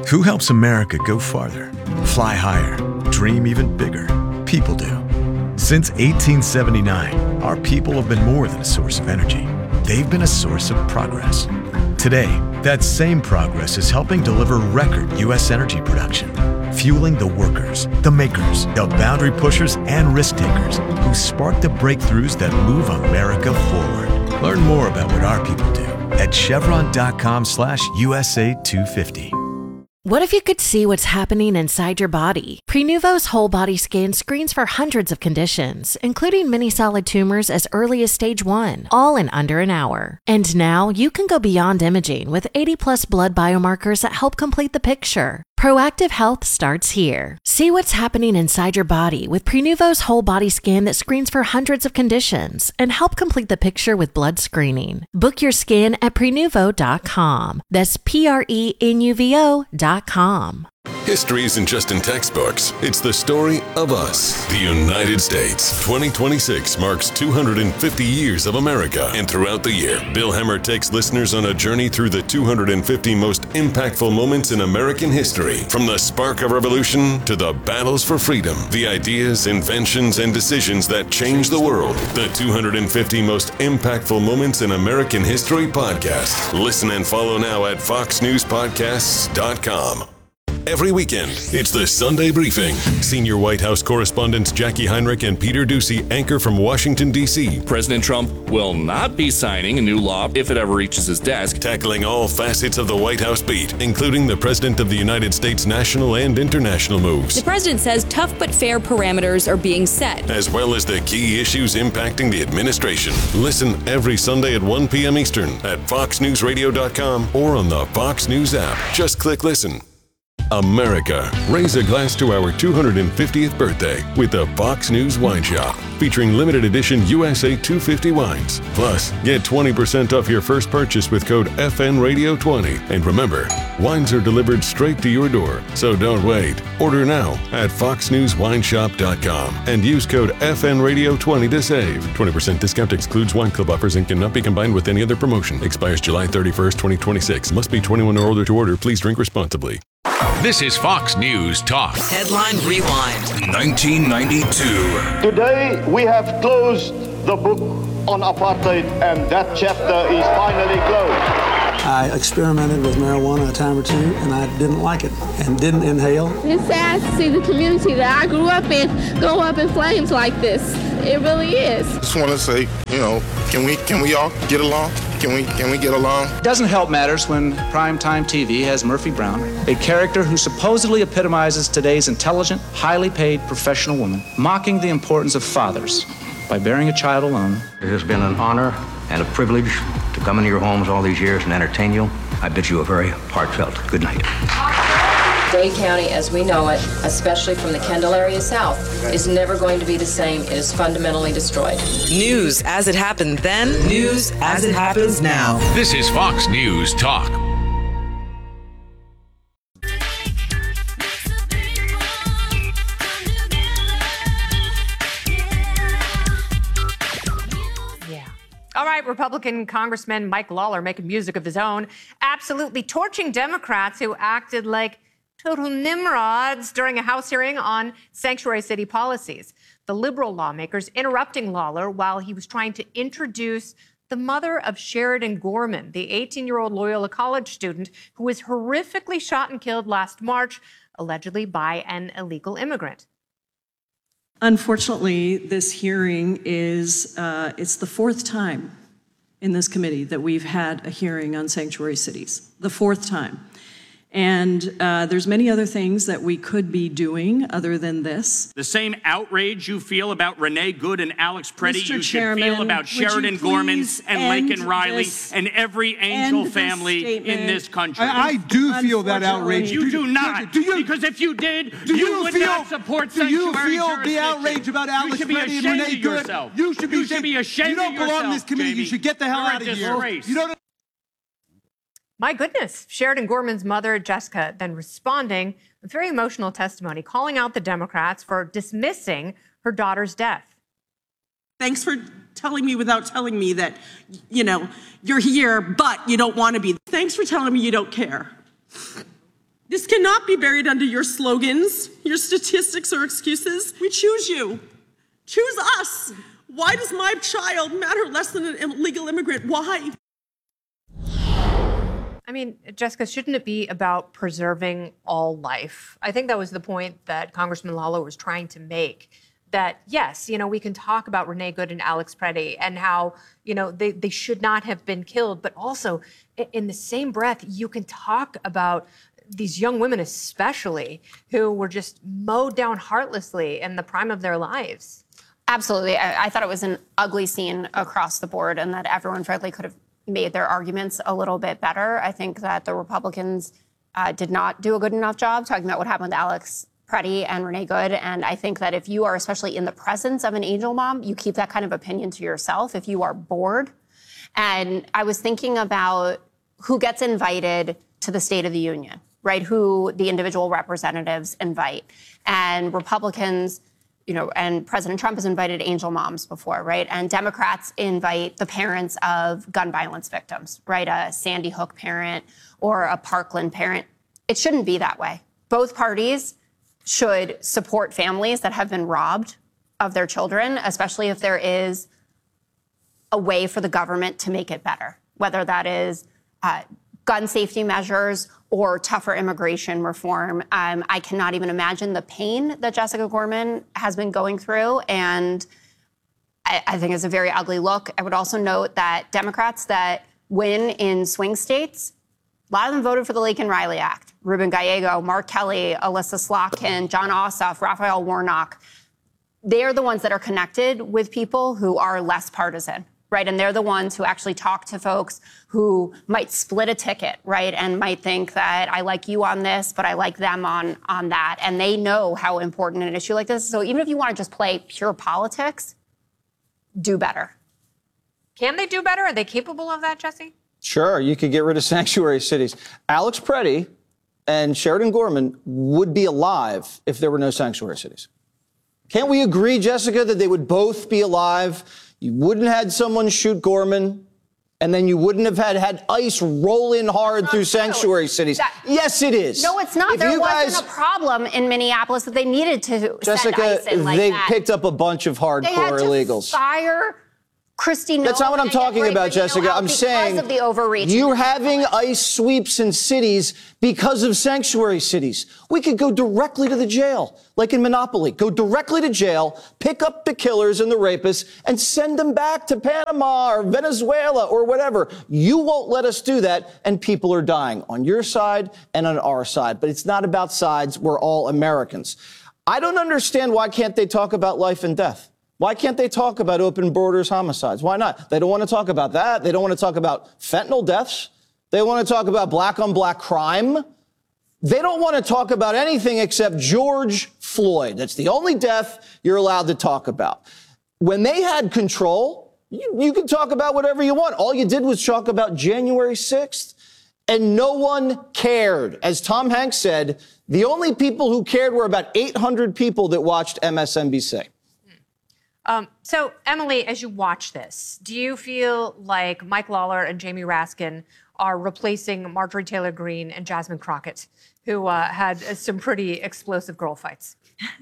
Who helps America go farther, fly higher, dream even bigger? People do. Since 1879, our people have been more than a source of energy. They've been a source of progress. Today, that same progress is helping deliver record U.S. energy production, fueling the workers, the makers, the boundary pushers, and risk takers who spark the breakthroughs that move America forward. Learn more about what our people do at chevron.com/USA 250. What if you could see what's happening inside your body? Prenuvo's whole body scan screens for hundreds of conditions, including many solid tumors as early as stage 1, all in under an hour. And now you can go beyond imaging with 80+ blood biomarkers that help complete the picture. Proactive health starts here. See what's happening inside your body with Prenuvo's whole body scan that screens for hundreds of conditions and help complete the picture with blood screening. Book your scan at Prenuvo.com. That's Prenuvo.com. History isn't just in textbooks. It's the story of us, the United States. 2026 marks 250 years of America. And throughout the year, Bill Hemmer takes listeners on a journey through the 250 most impactful moments in American history. From the spark of revolution to the battles for freedom, the ideas, inventions, and decisions that changed the world. The 250 most impactful moments in American history podcast. Listen and follow now at foxnewspodcasts.com. Every weekend, it's the Sunday Briefing. Senior White House correspondents Jackie Heinrich and Peter Doocy anchor from Washington, D.C. President Trump will not be signing a new law if it ever reaches his desk. Tackling all facets of the White House beat, including the President of the United States' national and international moves. The president says tough but fair parameters are being set, as well as the key issues impacting the administration. Listen every Sunday at 1 p.m. Eastern at foxnewsradio.com or on the Fox News app. Just click listen. America, raise a glass to our 250th birthday with the Fox News Wine Shop, featuring limited edition USA 250 wines. Plus, get 20% off your first purchase with code FNRadio20. And remember, wines are delivered straight to your door, so don't wait. Order now at foxnewswineshop.com and use code FNRadio20 to save. 20% discount excludes wine club offers and cannot be combined with any other promotion. Expires July 31st, 2026. Must be 21 or older to order. Please drink responsibly. This is Fox News Talk. Headline Rewind. 1992. Today we have closed the book on apartheid, and that chapter is finally closed. I experimented with marijuana a time or two, and I didn't like it and didn't inhale. It's sad to see the community that I grew up in go up in flames like this. It really is. Just want to say, can we all get along? Can we get along? It doesn't help matters when primetime TV has Murphy Brown, a character who supposedly epitomizes today's intelligent, highly paid professional woman, mocking the importance of fathers by bearing a child alone. It has been an honor and a privilege to come into your homes all these years and entertain you. I bid you a very heartfelt good night. Dade County, as we know it, especially from the Kendall area south, is never going to be the same. It is fundamentally destroyed. News as it happened then, news as it happens now. This is Fox News Talk. All right, Republican Congressman Mike Lawler making music of his own, absolutely torching Democrats who acted like total nimrods during a House hearing on sanctuary city policies. The liberal lawmakers interrupting Lawler while he was trying to introduce the mother of Sheridan Gorman, the 18-year-old Loyola College student who was horrifically shot and killed last March, allegedly by an illegal immigrant. Unfortunately, this hearing is, it's the fourth time in this committee that we've had a hearing on sanctuary cities, the fourth time. And there's many other things that we could be doing other than this. The same outrage you feel about Renee Good and Alex Preddy, Mr. you Chairman, should feel about Sheridan Gorman and Laken Riley and every Angel family in this country. I do feel that outrage. You do not. Because if you did, you would not support sanctuary jurisdiction. Do you feel the outrage about Alex Preddy and Renee Good? You should be ashamed of yourself. You don't belong in this committee. Jamie. You should get the hell out of here. You don't. My goodness, Sheridan Gorman's mother, Jessica, then responding with very emotional testimony, calling out the Democrats for dismissing her daughter's death. Thanks for telling me without telling me that, you're here, but you don't want to be. Thanks for telling me you don't care. This cannot be buried under your slogans, your statistics, or excuses. We choose you. Choose us. Why does my child matter less than an illegal immigrant? Why? I mean, Jessica, shouldn't it be about preserving all life? I think that was the point that Congressman Lawler was trying to make. That, yes, we can talk about Renee Good and Alex Preddy and how, they should not have been killed. But also, in the same breath, you can talk about these young women especially who were just mowed down heartlessly in the prime of their lives. Absolutely. I thought it was an ugly scene across the board and that everyone, frankly, could have made their arguments a little bit better. I think that the Republicans did not do a good enough job talking about what happened with Alex Preddy and Renee Good. And I think that if you are especially in the presence of an angel mom, you keep that kind of opinion to yourself if you are bored. And I was thinking about who gets invited to the State of the Union, right? Who the individual representatives invite. And Republicans, and President Trump has invited angel moms before, right? And Democrats invite the parents of gun violence victims, right? A Sandy Hook parent or a Parkland parent. It shouldn't be that way. Both parties should support families that have been robbed of their children, especially if there is a way for the government to make it better, whether that is gun safety measures or tougher immigration reform. I cannot even imagine the pain that Jessica Gorman has been going through, and I think it's a very ugly look. I would also note that Democrats that win in swing states, a lot of them voted for the Laken Riley Act. Ruben Gallego, Mark Kelly, Alyssa Slotkin, John Ossoff, Raphael Warnock. They are the ones that are connected with people who are less partisan, right? And they're the ones who actually talk to folks who might split a ticket, right? And might think that I like you on this, but I like them on that. And they know how important an issue like this is. So even if you want to just play pure politics, do better. Can they do better? Are they capable of that, Jesse? Sure. You could get rid of sanctuary cities. Alex Preddy and Sheridan Gorman would be alive if there were no sanctuary cities. Can't we agree, Jessica, that they would both be alive? You wouldn't have had someone shoot Gorman, and then you wouldn't have had ICE roll in hard through sanctuary cities. Yes, it is. No, it's not. There wasn't a problem in Minneapolis that they needed to Jessica, send ICE in like they that. picked up a bunch of hardcore they had to illegals. Fire Christy Nolan. That's not what I'm talking about, Jessica. I'm saying of the overreach. You're having ICE sweeps in cities because of sanctuary cities. We could go directly to the jail, like in Monopoly. Go directly to jail, pick up the killers and the rapists, and send them back to Panama or Venezuela or whatever. You won't let us do that, and people are dying on your side and on our side. But it's not about sides. We're all Americans. I don't understand why can't they talk about life and death? Why can't they talk about open borders homicides? Why not? They don't want to talk about that. They don't want to talk about fentanyl deaths. They want to talk about black on black crime. They don't want to talk about anything except George Floyd. That's the only death you're allowed to talk about. When they had control, you could talk about whatever you want. All you did was talk about January 6th, and no one cared. As Tom Hanks said, the only people who cared were about 800 people that watched MSNBC. So, Emily, as you watch this, do you feel like Mike Lawler and Jamie Raskin are replacing Marjorie Taylor Greene and Jasmine Crockett, who had some pretty explosive girl fights?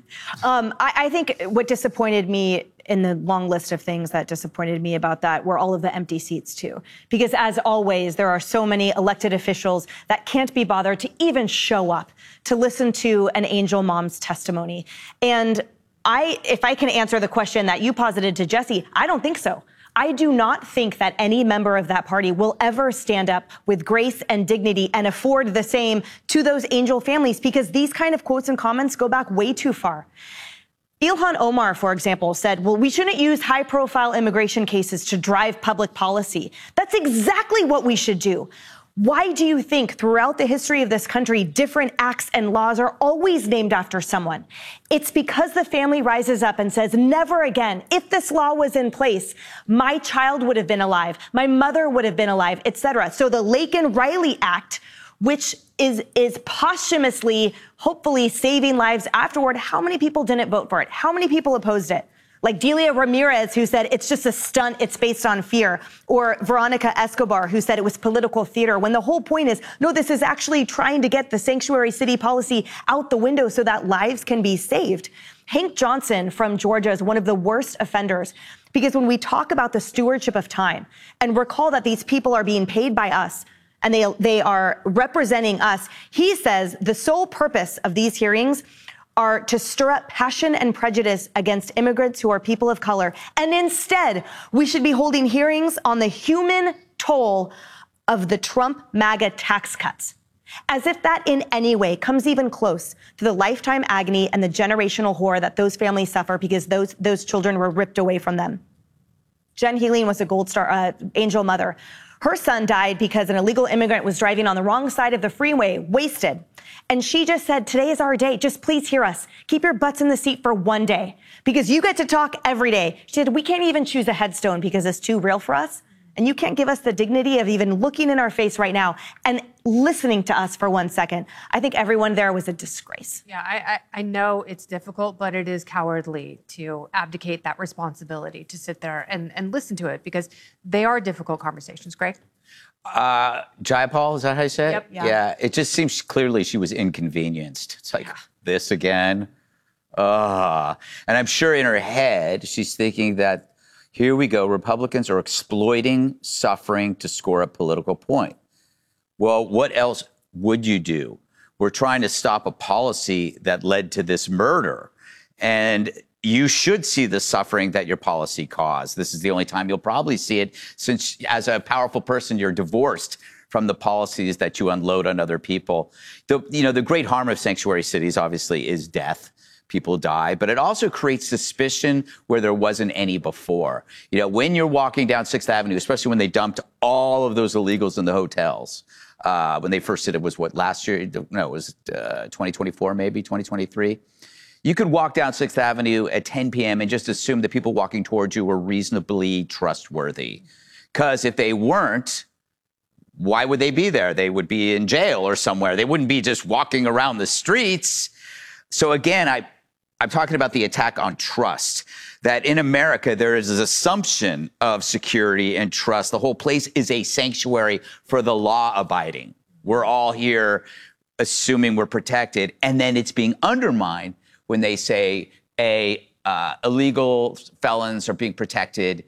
I think what disappointed me in the long list of things that disappointed me about that were all of the empty seats, too. Because as always, there are so many elected officials that can't be bothered to even show up to listen to an angel mom's testimony. And if I can answer the question that you posited to Jesse, I don't think so. I do not think that any member of that party will ever stand up with grace and dignity and afford the same to those angel families, because these kind of quotes and comments go back way too far. Ilhan Omar, for example, said, well, we shouldn't use high-profile immigration cases to drive public policy. That's exactly what we should do. Why do you think throughout the history of this country, different acts and laws are always named after someone? It's because the family rises up and says, never again. If this law was in place, my child would have been alive, my mother would have been alive, etc. So the Laken Riley Act, which is posthumously, hopefully saving lives afterward, how many people didn't vote for it? How many people opposed it? Like Delia Ramirez, who said it's just a stunt, it's based on fear. Or Veronica Escobar, who said it was political theater, when the whole point is, no, this is actually trying to get the sanctuary city policy out the window so that lives can be saved. Hank Johnson from Georgia is one of the worst offenders, because when we talk about the stewardship of time and recall that these people are being paid by us and they are representing us, he says the sole purpose of these hearings are to stir up passion and prejudice against immigrants who are people of color. And instead, we should be holding hearings on the human toll of the Trump MAGA tax cuts. As if that in any way comes even close to the lifetime agony and the generational horror that those families suffer because those children were ripped away from them. Jen Healing was a Gold Star angel mother. Her son died because an illegal immigrant was driving on the wrong side of the freeway, wasted. And she just said, today is our day. Just please hear us. Keep your butts in the seat for one day because you get to talk every day. She said, we can't even choose a headstone because it's too real for us. And you can't give us the dignity of even looking in our face right now and listening to us for 1 second. I think everyone there was a disgrace. Yeah, I know it's difficult, but it is cowardly to abdicate that responsibility to sit there and listen to it because they are difficult conversations. Greg? Jayapal, is that how you say it? Yep. Yeah, it just seems clearly she was inconvenienced. It's like, this again? And I'm sure in her head, she's thinking that here we go. Republicans are exploiting suffering to score a political point. Well, what else would you do? We're trying to stop a policy that led to this murder. And you should see the suffering that your policy caused. This is the only time you'll probably see it, since as a powerful person, you're divorced from the policies that you unload on other people. The great harm of sanctuary cities, obviously, is death. People die, but it also creates suspicion where there wasn't any before. When you're walking down 6th Avenue, especially when they dumped all of those illegals in the hotels, when they first did it was last year? No, it was 2024, maybe 2023. You could walk down 6th Avenue at 10 p.m. and just assume that people walking towards you were reasonably trustworthy. Because if they weren't, why would they be there? They would be in jail or somewhere. They wouldn't be just walking around the streets. So again, I'm talking about the attack on trust, that in America, there is this assumption of security and trust. The whole place is a sanctuary for the law abiding. We're all here assuming we're protected. And then it's being undermined when they say illegal felons are being protected,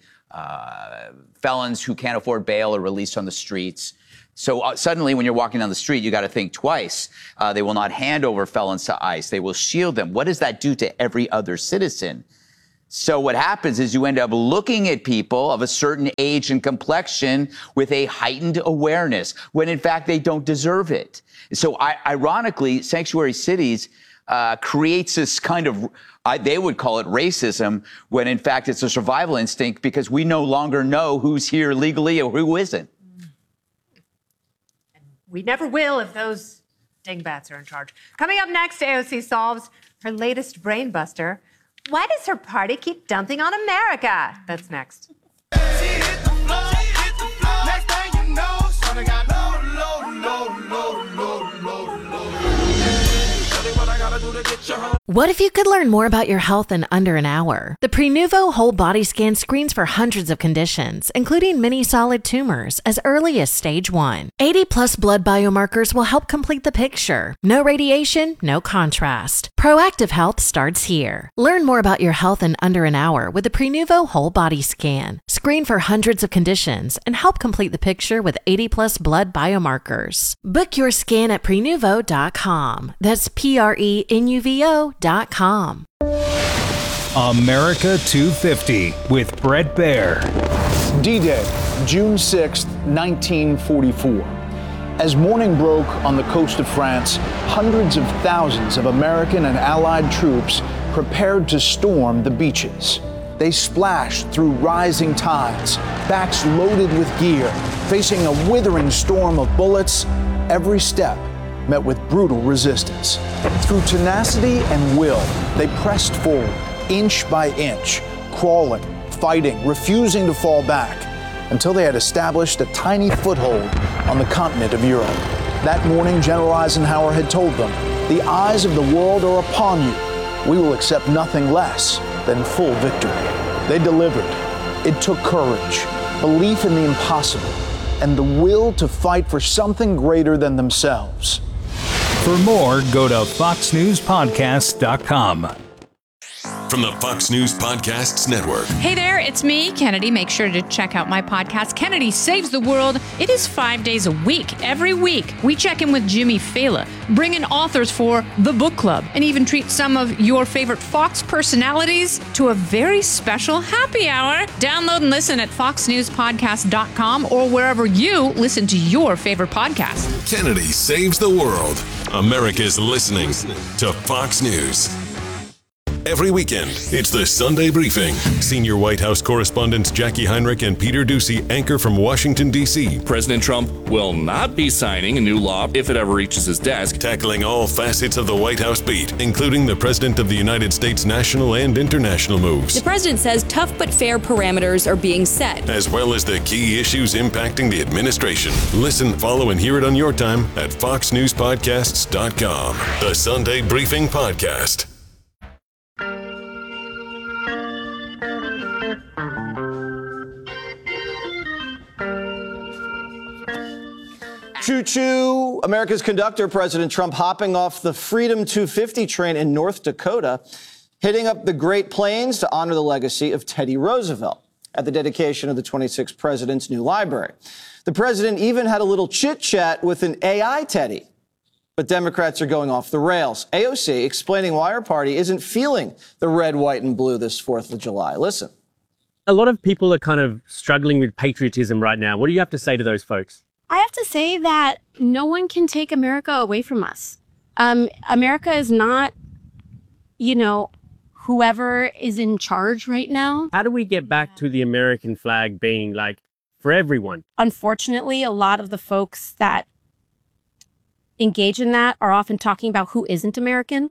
felons who can't afford bail are released on the streets. So suddenly, when you're walking down the street, you got to think twice. They will not hand over felons to ICE. They will shield them. What does that do to every other citizen? So what happens is you end up looking at people of a certain age and complexion with a heightened awareness, when in fact they don't deserve it. So ironically, sanctuary cities creates this kind of, they would call it racism, when in fact it's a survival instinct because we no longer know who's here legally or who isn't. We never will if those dingbats are in charge. Coming up next, AOC solves her latest brain buster. Why does her party keep dumping on America? That's next. What if you could learn more about your health in under an hour? The Prenuvo Whole Body Scan screens for hundreds of conditions, including many solid tumors, as early as stage 1. 80+ blood biomarkers will help complete the picture. No radiation, no contrast. Proactive health starts here. Learn more about your health in under an hour with the Prenuvo Whole Body Scan. Screen for hundreds of conditions and help complete the picture with 80+ blood biomarkers. Book your scan at Prenuvo.com. That's Prenuvo.com. America 250 with Brett Baer. D-Day, June 6, 1944. As morning broke on the coast of France, hundreds of thousands of American and Allied troops prepared to storm the beaches. They splashed through rising tides, backs loaded with gear, facing a withering storm of bullets. Every step met with brutal resistance. Through tenacity and will, they pressed forward, inch by inch, crawling, fighting, refusing to fall back, until they had established a tiny foothold on the continent of Europe. That morning, General Eisenhower had told them, "The eyes of the world are upon you. We will accept nothing less than full victory. They delivered. It took courage, belief in the impossible, and the will to fight for something greater than themselves. For more, go to foxnewspodcast.com. From the Fox News Podcasts Network. Hey there, it's me, Kennedy. Make sure to check out my podcast, Kennedy Saves the World. It is 5 days a week. Every week, we check in with Jimmy Fallon, bring in authors for the book club, and even treat some of your favorite Fox personalities to a very special happy hour. Download and listen at foxnewspodcast.com or wherever you listen to your favorite podcast. Kennedy Saves the World. America's listening to Fox News. Every weekend, it's the Sunday Briefing. Senior White House correspondents Jackie Heinrich and Peter Doocy anchor from Washington, D.C. President Trump will not be signing a new law if it ever reaches his desk. Tackling all facets of the White House beat, including the President of the United States' national and international moves. The president says tough but fair parameters are being set, as well as the key issues impacting the administration. Listen, follow, and hear it on your time at foxnewspodcasts.com. The Sunday Briefing Podcast. Choo-choo, America's conductor, President Trump, hopping off the Freedom 250 train in North Dakota, hitting up the Great Plains to honor the legacy of Teddy Roosevelt at the dedication of the 26th president's new library. The president even had a little chit-chat with an AI Teddy. But Democrats are going off the rails. AOC explaining why her party isn't feeling the red, white, and blue this 4th of July. Listen. A lot of people are kind of struggling with patriotism right now. What do you have to say to those folks? I have to say that no one can take America away from us. America is not, whoever is in charge right now. How do we get back to the American flag being like for everyone? Unfortunately, a lot of the folks that engage in that are often talking about who isn't American.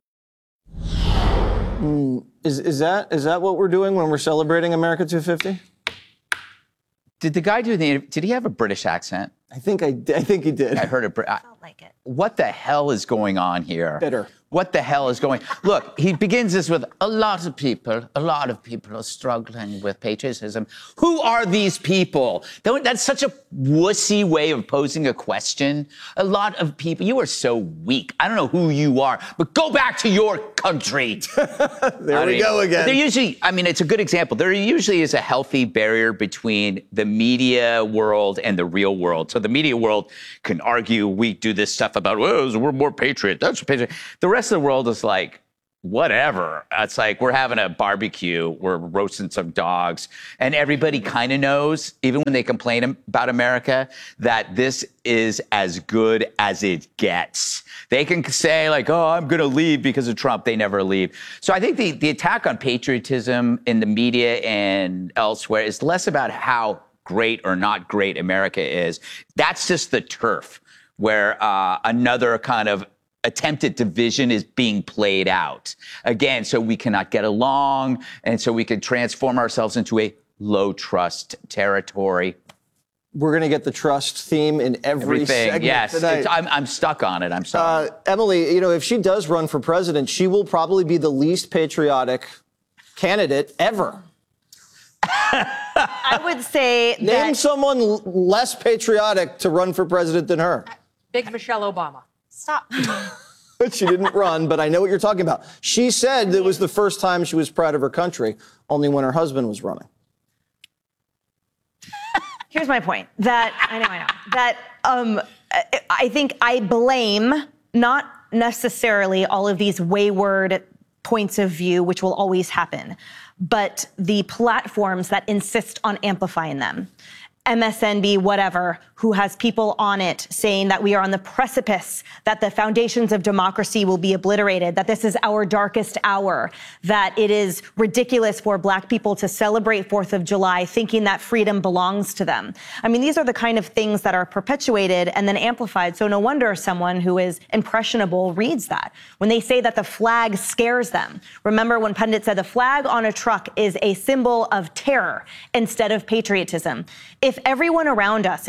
Is that what we're doing when we're celebrating America 250? Did the guy did he have a British accent? I think he did. I heard it. I felt like it. What the hell is going on here? Bitter. What the hell is going? Look, he begins this with a lot of people are struggling with patriotism. Who are these people? That's such a wussy way of posing a question. A lot of people. You are so weak. I don't know who you are, but go back to your country. There we go again. They're usually, it's a good example. There usually is a healthy barrier between the media world and the real world. So the media world can argue we do this stuff about, we're more patriot. That's patriot. The rest of the world is like, whatever. It's like we're having a barbecue, we're roasting some dogs, and everybody kind of knows, even when they complain about America, that this is as good as it gets. They can say like, oh, I'm going to leave because of Trump. They never leave. So I think the attack on patriotism in the media and elsewhere is less about how great or not great America is. That's just the turf where another kind of attempted division is being played out. Again, so we cannot get along, and so we can transform ourselves into a low-trust territory. We're going to get the trust theme in everything. Segment yes, tonight. I'm stuck on it. I'm sorry. Emily, if she does run for president, she will probably be the least patriotic candidate ever. I would say Name someone less patriotic to run for president than her. Big Michelle Obama. Stop. She didn't run, but I know what you're talking about. She said it was the first time she was proud of her country, only when her husband was running. Here's my point. That I think I blame not necessarily all of these wayward points of view, which will always happen, but the platforms that insist on amplifying them. MSNB, whatever, who has people on it saying that we are on the precipice, that the foundations of democracy will be obliterated, that this is our darkest hour, that it is ridiculous for Black people to celebrate 4th of July thinking that freedom belongs to them. These are the kind of things that are perpetuated and then amplified. So no wonder someone who is impressionable reads that. When they say that the flag scares them, remember when pundits said the flag on a truck is a symbol of terror instead of patriotism. If everyone around us, including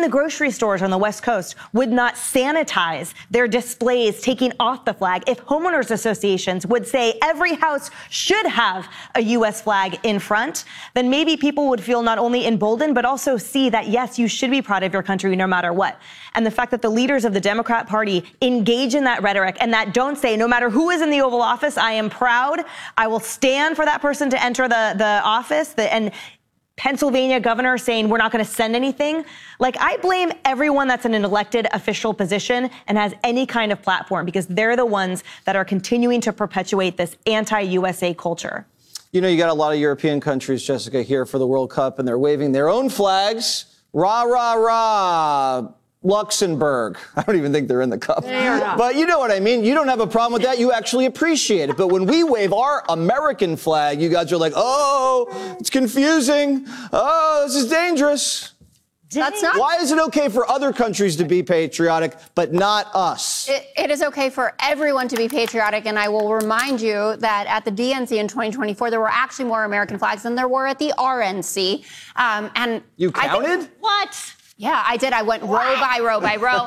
the grocery stores on the West Coast would not sanitize their displays taking off the flag, if homeowners associations would say every house should have a U.S. flag in front, then maybe people would feel not only emboldened, but also see that, yes, you should be proud of your country no matter what. And the fact that the leaders of the Democrat Party engage in that rhetoric and that don't say, no matter who is in the Oval Office, I am proud, I will stand for that person to enter the office, and Pennsylvania governor saying we're not going to send anything. Like, I blame everyone that's in an elected official position and has any kind of platform, because they're the ones that are continuing to perpetuate this anti-USA culture. You know, you got a lot of European countries, Jessica, here for the World Cup, and they're waving their own flags. Rah, rah, rah. Luxembourg. I don't even think they're in the cup. But you know what I mean. You don't have a problem with that. You actually appreciate it. But when we wave our American flag, you guys are like, oh, it's confusing. Oh, this is dangerous. That's not. Why is it okay for other countries to be patriotic, but not us? It is okay for everyone to be patriotic, and I will remind you that at the DNC in 2024, there were actually more American flags than there were at the RNC. And you counted? What? Yeah, I did. I went row by row by row.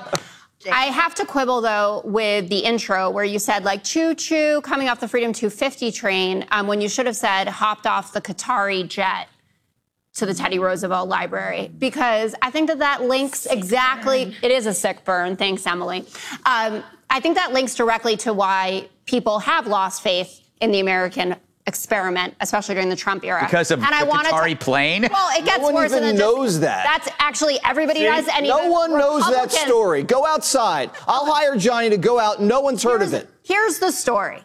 I have to quibble, though, with the intro where you said, like, choo-choo, coming off the Freedom 250 train, when you should have said hopped off the Qatari jet to the Teddy Roosevelt Library, because I think that links exactly. It is a sick burn. Thanks, Emily. I think that links directly to why people have lost faith in the American experiment, especially during the Trump era. Because of the Qatari plane? Well, it gets worse than even knows that. That's actually everybody does. And no one knows that story. Go outside. I'll hire Johnny to go out. No one's heard of it. Here's the story.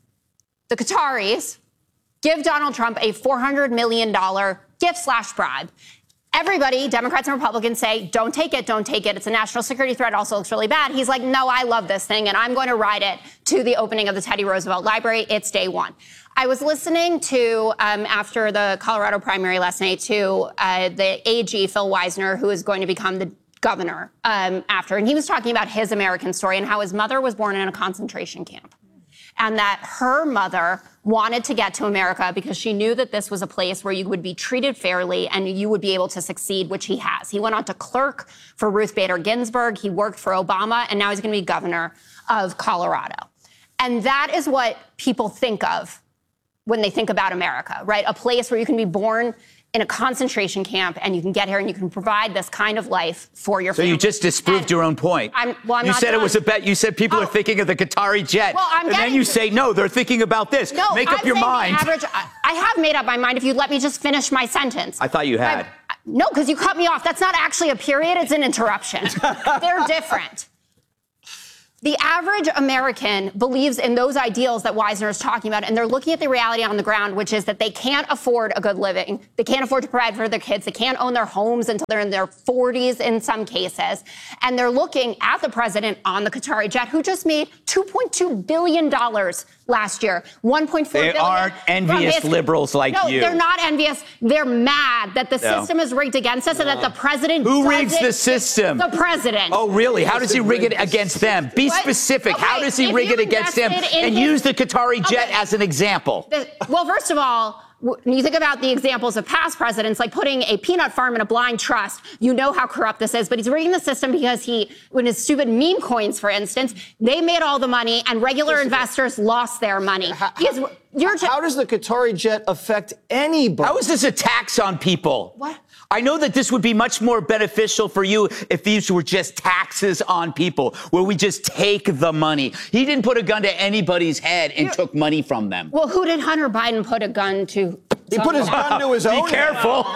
The Qataris give Donald Trump a $400 million gift/bribe. Everybody, Democrats and Republicans, say, don't take it, don't take it. It's a national security threat. Also looks really bad. He's like, no, I love this thing, and I'm going to ride it to the opening of the Teddy Roosevelt Library. It's day one. I was listening to, after the Colorado primary last night, to the AG, Phil Weisner, who is going to become the governor after. And he was talking about his American story and how his mother was born in a concentration camp. And that her mother wanted to get to America because she knew that this was a place where you would be treated fairly and you would be able to succeed, which he has. He went on to clerk for Ruth Bader Ginsburg. He worked for Obama, and now he's going to be governor of Colorado. And that is what people think of when they think about America, right? A place where you can be born in a concentration camp and you can get here and you can provide this kind of life for your family. So you just disproved your own point. I'm you not said done. It was a bet. You said people are thinking of the Qatari jet. Well, and then you say, no, they're thinking about this. No, Make up your mind. I have made up my mind if you'd let me just finish my sentence. I thought you had. No, because you cut me off. That's not actually a period. It's an interruption. They're different. The average American believes in those ideals that Weisner is talking about, and they're looking at the reality on the ground, which is that they can't afford a good living. They can't afford to provide for their kids. They can't own their homes until they're in their 40s in some cases. And they're looking at the president on the Qatari jet, who just made $2.2 billion last year, $1.4 billion. They aren't envious liberals like you. No, they're not envious. They're mad that the system is rigged against us and that the president Who rigs the system? The president. Oh, really? How does he rig it against them? Be specific. Okay, How does he rig it against them? And use the Qatari jet as an example. Well, first of all, when you think about the examples of past presidents, like putting a peanut farm in a blind trust, you know how corrupt this is. But he's rigging the system because when his stupid meme coins, for instance, they made all the money and regular investors lost their money. How does the Qatari jet affect anybody? How is this a tax on people? What? I know that this would be much more beneficial for you if these were just taxes on people, where we just take the money. He didn't put a gun to anybody's head and took money from them. Well, who did Hunter Biden put a gun to? He put his gun to his own. Be careful.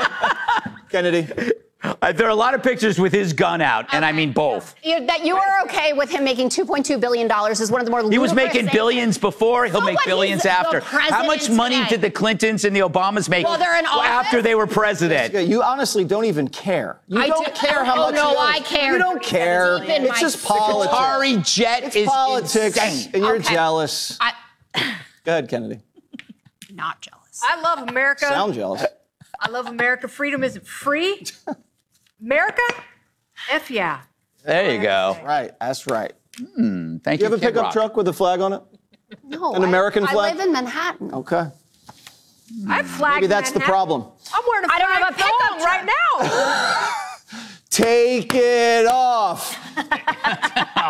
Kennedy. There are a lot of pictures with his gun out, and I mean both. That you are okay with him making $2.2 billion is one of the more ludicrous He was making things. billions before. He'll make billions after. How much money did the Clintons and the Obamas make after they were president? Jessica, you honestly don't even care. You don't care how much. Oh, no, I care. You don't care. It's just politics. The Qatari jet is politics, insane. and you're jealous. Go ahead, Kennedy. Not jealous. I love America. Sound jealous. I love America. Freedom isn't free. America? F yeah. There you go. Right, that's right. Thank you. Do you have a Kid pickup Rock. truck with a flag on it? No. An American flag? I live in Manhattan. Okay. I have flags. Maybe that's the problem. I'm wearing a flag. I don't have a pickup right now. Take it off.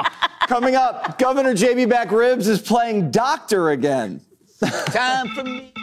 Coming up, Governor J.B. Back Ribs is playing doctor again. Time for me.